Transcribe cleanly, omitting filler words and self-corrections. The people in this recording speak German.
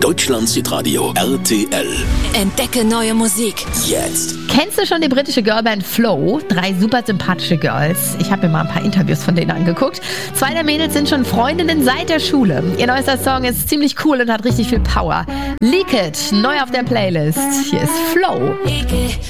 Deutschlands Hitradio RTL. Entdecke neue Musik. Jetzt. Kennst du schon die britische Girlband Flow? 3 super sympathische Girls. Ich habe mir mal ein paar Interviews von denen angeguckt. 2 der Mädels sind schon Freundinnen seit der Schule. Ihr neuester Song ist ziemlich cool und hat richtig viel Power. Leak It, neu auf der Playlist. Hier ist Flow.